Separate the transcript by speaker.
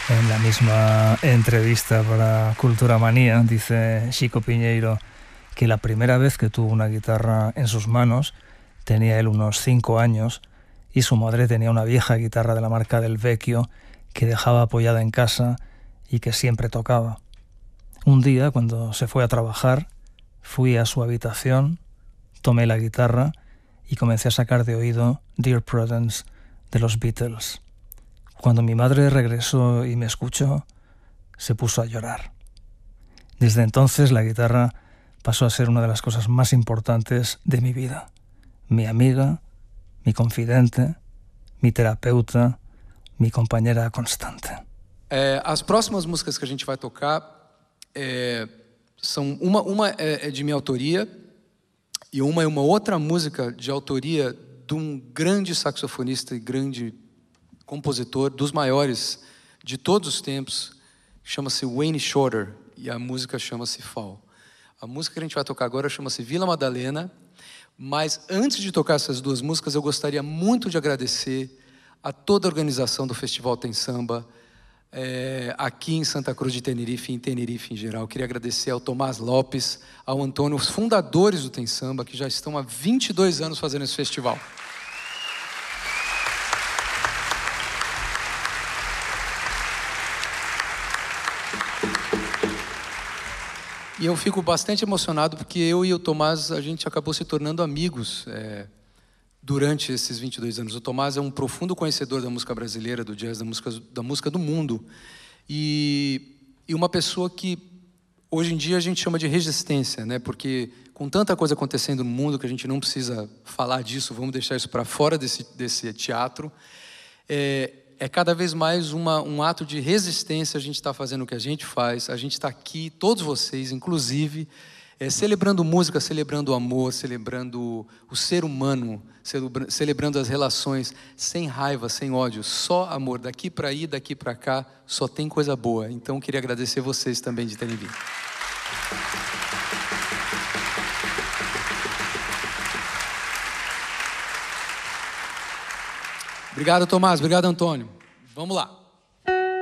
Speaker 1: En la misma entrevista para Cultura Manía dice Chico Piñeiro que la primera vez que tuvo una guitarra en sus manos tenía él unos 5 años y su madre tenía una vieja guitarra de la marca Del Vecchio que dejaba apoyada en casa y que siempre tocaba. Un día, cuando se fue a trabajar, fui a su habitación, tomé la guitarra y comencé a sacar de oído Dear Prudence de los Beatles. Cuando mi madre regresó y me escuchó, se puso a llorar. Desde entonces la guitarra pasó a ser una de las cosas más importantes de mi vida. Mi amiga, mi confidente, mi terapeuta, mi compañera constante.
Speaker 2: As próximas músicas que a gente vai tocar são uma é de minha autoria e uma é uma outra música de autoria de um grande saxofonista e grande compositor, dos maiores de todos os tempos, chama-se Wayne Shorter, e a música chama-se Fall. A música que a gente vai tocar agora chama-se Vila Madalena, mas antes de tocar essas duas músicas, eu gostaria muito de agradecer a toda a organização do Festival Tem Samba, aqui em Santa Cruz de Tenerife e em Tenerife em geral. Eu queria agradecer ao Tomás Lopes, ao Antônio, os fundadores do Tem Samba, que já estão há 22 anos fazendo esse festival. E eu fico bastante emocionado porque eu e o Tomás, a gente acabou se tornando amigos durante esses 22 anos. O Tomás é um profundo conhecedor da música brasileira, do jazz, da música do mundo. E uma pessoa que hoje em dia a gente chama de resistência, né? Porque com tanta coisa acontecendo no mundo que a gente não precisa falar disso, vamos deixar isso para fora desse teatro. É cada vez mais um ato de resistência. A gente está fazendo o que a gente faz, a gente está aqui, todos vocês, inclusive, celebrando música, celebrando o amor, celebrando o ser humano, celebrando as relações, sem raiva, sem ódio, só amor. Daqui para aí, daqui para cá, só tem coisa boa. Então, queria agradecer vocês também de terem vindo. Obrigado, Tomás. Obrigado, Antônio. Vamos lá.